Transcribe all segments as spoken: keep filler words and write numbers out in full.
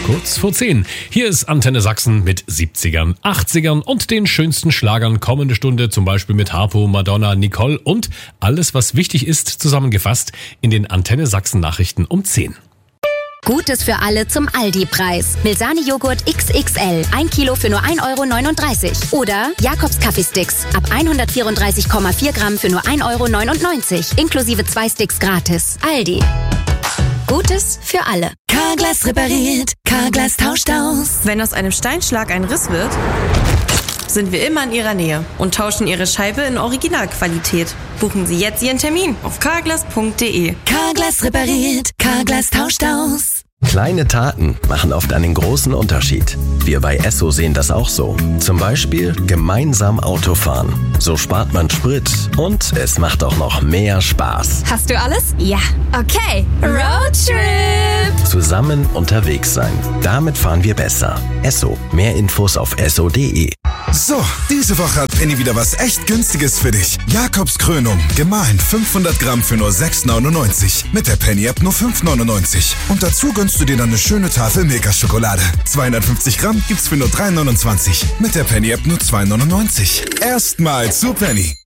Kurz vor zehn. Hier ist Antenne Sachsen mit siebzigern, achtzigern und den schönsten Schlagern kommende Stunde, zum Beispiel mit Harpo, Madonna, Nicole und alles, was wichtig ist, zusammengefasst in den Antenne Sachsen Nachrichten um zehn. Gutes für alle zum Aldi-Preis. Milsani-Joghurt X X L. ein Kilo für nur ein Euro neununddreißig. Oder Jakobs Kaffeesticks. Ab hundertvierunddreißig Komma vier Gramm für nur ein Euro neunundneunzig. Inklusive zwei Sticks gratis. Aldi. Gutes für alle. Carglass repariert. Carglass tauscht aus. Wenn aus einem Steinschlag ein Riss wird, sind wir immer in Ihrer Nähe und tauschen Ihre Scheibe in Originalqualität. Buchen Sie jetzt Ihren Termin auf carglass punkt de. Carglass repariert. Carglass tauscht aus. Kleine Taten machen oft einen großen Unterschied. Wir bei Esso sehen das auch so. Zum Beispiel gemeinsam Auto fahren. So spart man Sprit und es macht auch noch mehr Spaß. Hast du alles? Ja. Okay. Roadtrip. Zusammen unterwegs sein. Damit fahren wir besser. Esso. Mehr Infos auf esso punkt de. So, diese Woche hat Penny wieder was echt Günstiges für dich. Jakobs Krönung. Gemahlen fünfhundert Gramm für nur sechs neunundneunzig. Mit der Penny-App nur fünf neunundneunzig. Und dazu gönnst du dir dann eine schöne Tafel Milka-Schokolade. zweihundertfünfzig Gramm gibt's für nur drei neunundzwanzig. Mit der Penny-App nur zwei neunundneunzig. Erstmal zu Penny.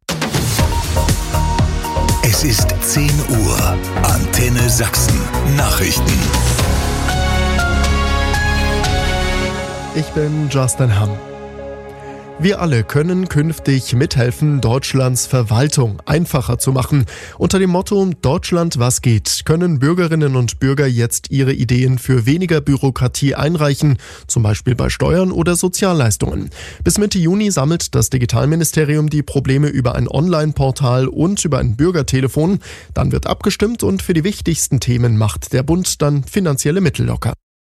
Es ist zehn Uhr. Antenne Sachsen. Nachrichten. Ich bin Justin Hamm. Wir alle können künftig mithelfen, Deutschlands Verwaltung einfacher zu machen. Unter dem Motto Deutschland was geht, können Bürgerinnen und Bürger jetzt ihre Ideen für weniger Bürokratie einreichen, zum Beispiel bei Steuern oder Sozialleistungen. Bis Mitte Juni sammelt das Digitalministerium die Probleme über ein Online-Portal und über ein Bürgertelefon. Dann wird abgestimmt und für die wichtigsten Themen macht der Bund dann finanzielle Mittel locker.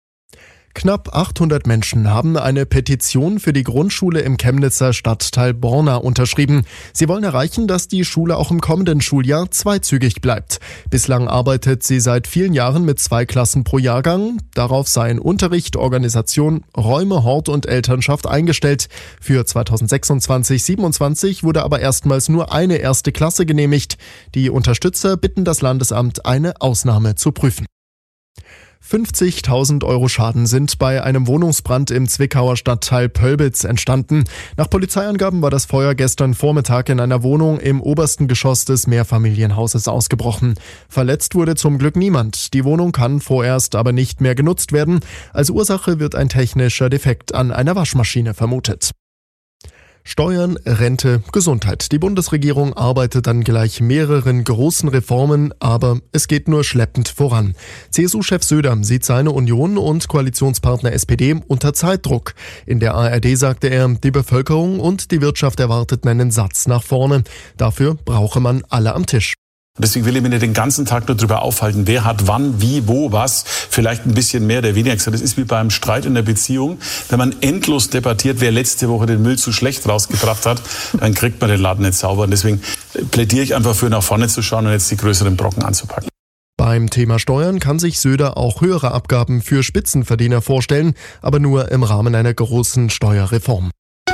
Knapp achthundert Menschen haben eine Petition für die Grundschule im Chemnitzer Stadtteil Borna unterschrieben. Sie wollen erreichen, dass die Schule auch im kommenden Schuljahr zweizügig bleibt. Bislang arbeitet sie seit vielen Jahren mit zwei Klassen pro Jahrgang. Darauf seien Unterricht, Organisation, Räume, Hort und Elternschaft eingestellt. Für zweitausendsechsundzwanzig siebenundzwanzig wurde aber erstmals nur eine erste Klasse genehmigt. Die Unterstützer bitten das Landesamt, eine Ausnahme zu prüfen. fünfzigtausend Euro Schaden sind bei einem Wohnungsbrand im Zwickauer Stadtteil Pölbitz entstanden. Nach Polizeiangaben war das Feuer gestern Vormittag in einer Wohnung im obersten Geschoss des Mehrfamilienhauses ausgebrochen. Verletzt wurde zum Glück niemand. Die Wohnung kann vorerst aber nicht mehr genutzt werden. Als Ursache wird ein technischer Defekt an einer Waschmaschine vermutet. Steuern, Rente, Gesundheit. Die Bundesregierung arbeitet an gleich mehreren großen Reformen, aber es geht nur schleppend voran. C S U-Chef Söder sieht seine Union und Koalitionspartner S P D unter Zeitdruck. In der A R D sagte er, die Bevölkerung und die Wirtschaft erwarteten einen Satz nach vorne. Dafür brauche man alle am Tisch. Deswegen will ich mich nicht den ganzen Tag nur drüber aufhalten, wer hat wann, wie, wo, was, vielleicht ein bisschen mehr oder weniger gesagt. Das ist wie beim Streit in der Beziehung. Wenn man endlos debattiert, wer letzte Woche den Müll zu schlecht rausgebracht hat, dann kriegt man den Laden nicht sauber. Und deswegen plädiere ich einfach für nach vorne zu schauen und jetzt die größeren Brocken anzupacken. Beim Thema Steuern kann sich Söder auch höhere Abgaben für Spitzenverdiener vorstellen, aber nur im Rahmen einer großen Steuerreform.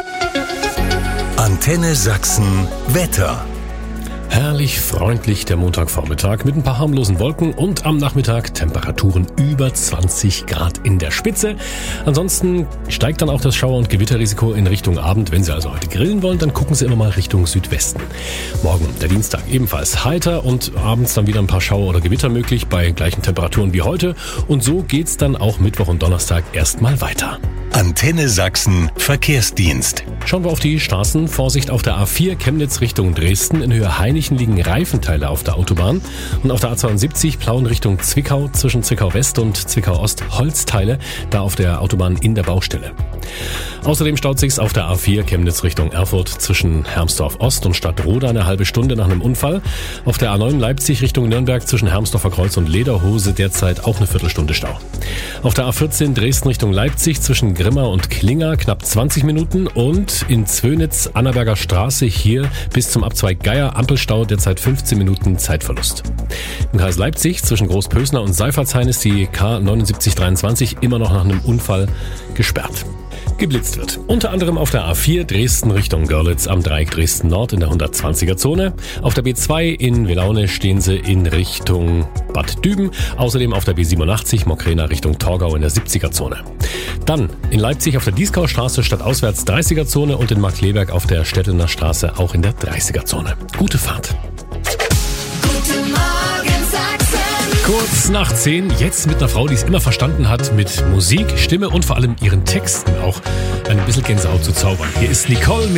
Antenne Sachsen Wetter. Herrlich freundlich der Montagvormittag mit ein paar harmlosen Wolken und am Nachmittag Temperaturen über zwanzig Grad in der Spitze. Ansonsten steigt dann auch das Schauer- und Gewitterrisiko in Richtung Abend. Wenn Sie also heute grillen wollen, dann gucken Sie immer mal Richtung Südwesten. Morgen, der Dienstag, ebenfalls heiter und abends dann wieder ein paar Schauer oder Gewitter möglich bei gleichen Temperaturen wie heute. Und so geht's dann auch Mittwoch und Donnerstag erstmal weiter. Antenne Sachsen Verkehrsdienst. Schauen wir auf die Straßen. Vorsicht auf der A vier Chemnitz Richtung Dresden. In Höhe Hainichen liegen Reifenteile auf der Autobahn. Und auf der A zweiundsiebzig Plauen Richtung Zwickau zwischen Zwickau West und Zwickau Ost Holzteile, da auf der Autobahn in der Baustelle. Außerdem staut sich's auf der A vier Chemnitz Richtung Erfurt zwischen Hermsdorf Ost und Stadtroda eine halbe Stunde nach einem Unfall. Auf der A neun Leipzig Richtung Nürnberg zwischen Hermsdorfer Kreuz und Lederhose derzeit auch eine Viertelstunde Stau. Auf der A vierzehn Dresden Richtung Leipzig zwischen Grimma und Klinger knapp zwanzig Minuten und in Zwönitz Annaberger Straße hier bis zum Abzweig Geier Ampelstau derzeit fünfzehn Minuten Zeitverlust. Im Kreis Leipzig zwischen Großpösner und Seifertshain ist die K neunundsiebzig dreiundzwanzig immer noch nach einem Unfall gesperrt. geblitzt wird. Unter anderem auf der A vier Dresden Richtung Görlitz am Dreieck Dresden Nord in der hundertzwanziger Zone. Auf der B zwei in Welaune stehen sie in Richtung Bad Düben. Außerdem auf der B siebenundachtzig Mokrena Richtung Torgau in der siebziger Zone. Dann in Leipzig auf der Dieskaustraße stadtauswärts dreißiger Zone und in Markleberg auf der Stettener Straße auch in der dreißiger Zone. Gute Fahrt. Guten Morgen, Sachsen. Kurz nach zehn, jetzt mit einer Frau, die es immer verstanden hat, mit Musik, Stimme und vor allem ihren Texten auch ein bisschen Gänsehaut zu zaubern. Hier ist Nicole mit